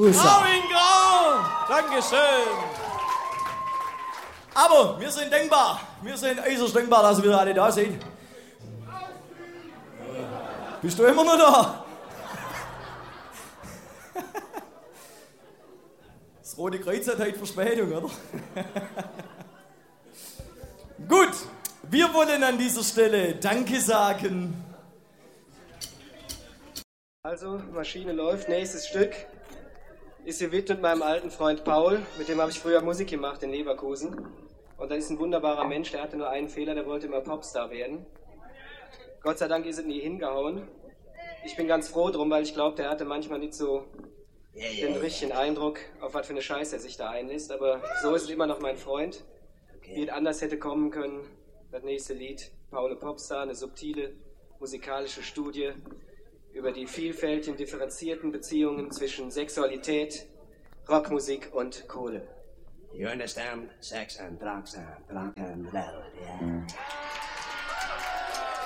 Marvin Grau! Dankeschön! Aber wir sind denkbar. Wir sind äußerst denkbar, dass ihr wieder alle da seid. Bist du immer noch da? Das Rote Kreuz hat heute Verspätung, oder? Gut, wir wollen an dieser Stelle Danke sagen. Also, Maschine läuft. Nächstes Stück ist gewidmet meinem alten Freund Paul. Mit dem habe ich früher Musik gemacht in Leverkusen. Und das ist ein wunderbarer Mensch, der hatte nur einen Fehler, der wollte immer Popstar werden. Gott sei Dank ist es nie hingehauen. Ich bin ganz froh drum, weil ich glaube, der hatte manchmal nicht so den richtigen Eindruck, auf was für eine Scheiße er sich da einlässt. Aber so ist es immer noch mein Freund. Wie es anders hätte kommen können, das nächste Lied, Paul Popstar, eine subtile musikalische Studie über die vielfältigen, differenzierten Beziehungen zwischen Sexualität, Rockmusik und Kohle. You understand? Sex and drugs and rock and roll, yeah.